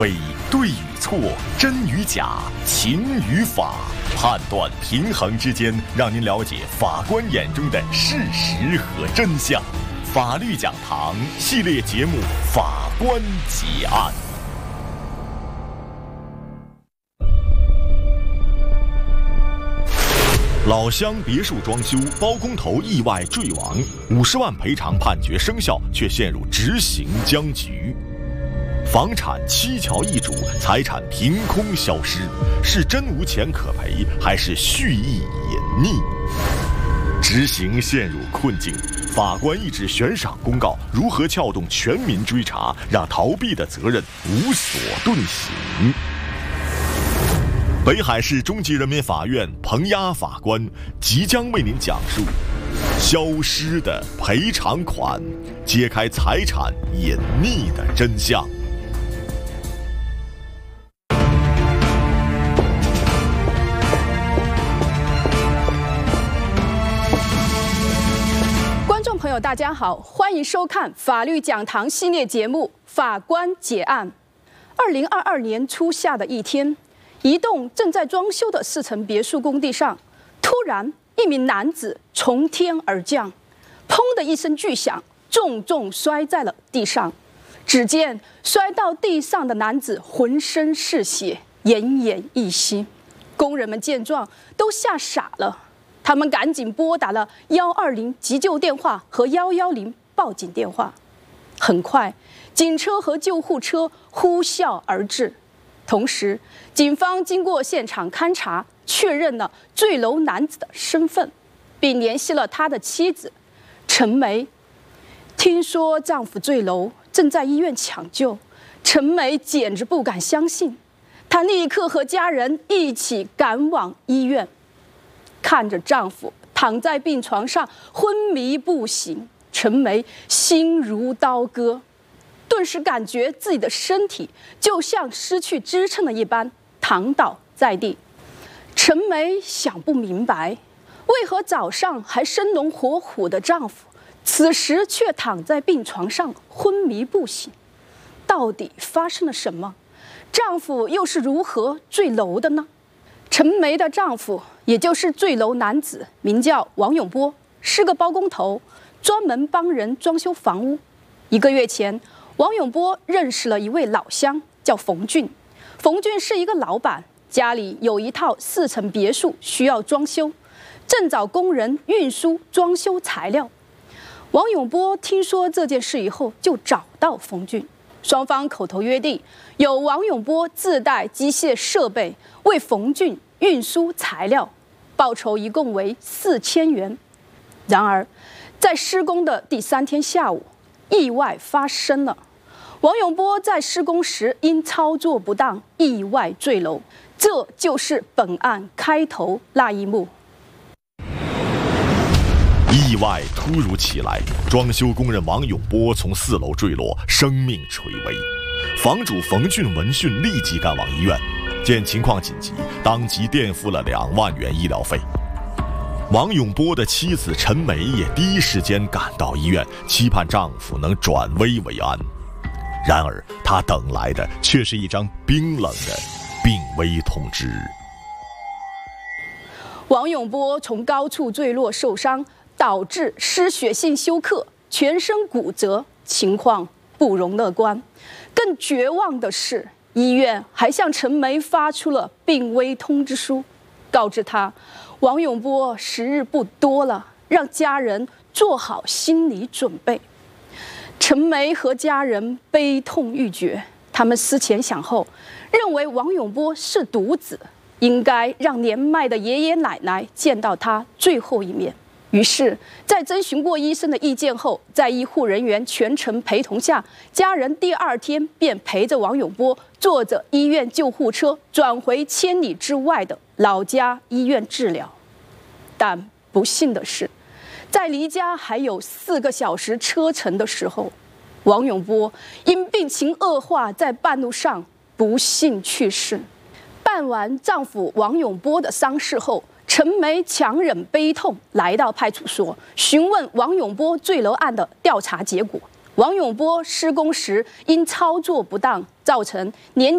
为对与错、真与假、情与法，判断平衡之间，让您了解法官眼中的事实和真相。法律讲堂系列节目《法官结案》。老乡别墅装修，包工头意外坠亡，50万赔偿判决生效，却陷入执行僵局。房产蹊跷易主，财产凭空消失，是真无钱可赔，还是蓄意隐匿？执行陷入困境，法官一纸悬赏公告，如何撬动全民追查，让逃避的责任无所遁形？北海市中级人民法院彭鸭法官即将为您讲述消失的赔偿款，揭开财产隐匿的真相。 观众朋友，大家好，欢迎收看法律讲堂系列节目《法官结案》。2022年初夏的一天，一栋正在装修的4层别墅工地上，突然一名男子从天而降，砰的一声巨响，重重摔在了地上。只见摔到地上的男子浑身是血，奄奄一息。工人们见状都吓傻了，他们赶紧拨打了120急救电话和110报警电话。很快，警车和救护车呼啸而至。同时，警方经过现场勘查，确认了坠楼男子的身份，并联系了他的妻子陈梅。听说丈夫坠楼，正在医院抢救，陈梅简直不敢相信，她立刻和家人一起赶往医院。看着丈夫躺在病床上昏迷不醒，陈梅心如刀割，顿时感觉自己的身体就像失去支撑了一般，躺倒在地。陈梅想不明白，为何早上还生龙活虎的丈夫，此时却躺在病床上昏迷不醒？到底发生了什么？丈夫又是如何坠楼的呢？陈梅的丈夫，也就是坠楼男子，名叫王永波，是个包工头，专门帮人装修房屋。1个月前，王永波认识了一位老乡，叫冯俊。冯俊是一个老板，家里有一套4层别墅需要装修，正找工人运输装修材料。王永波听说这件事以后，就找到冯俊，双方口头约定，由王永波自带机械设备为冯俊运输材料，报酬一共为4000元。然而，在施工的第3天下午，意外发生了。王永波在施工时因操作不当意外坠楼，这就是本案开头那一幕。 意外突如其来，装修工人王永波从4楼坠落，生命垂危。房主冯俊闻讯立即赶往医院，见情况紧急，当即垫付了2万元医疗费。王永波的妻子陈梅也第一时间赶到医院，期盼丈夫能转危为安。然而，她等来的却是一张冰冷的病危通知。 王永波从高处坠落受伤，导致失血性休克，全身骨折，情况不容乐观。更绝望的是，医院还向陈梅发出了病危通知书，告知她王永波时日不多了，让家人做好心理准备。陈梅和家人悲痛欲绝，他们思前想后，认为王永波是独子，应该让年迈的爷爷奶奶见到他最后一面。于是，在征询过医生的意见后，在医护人员全程陪同下，家人第2天便陪着王永波坐着医院救护车转回千里之外的老家医院治疗。但不幸的是，在离家还有4个小时车程的时候，王永波因病情恶化，在半路上不幸去世。办完丈夫王永波的丧事后，陈梅强忍悲痛来到派出所，询问王永波坠楼案的调查结果。王永波施工时因操作不当，造成年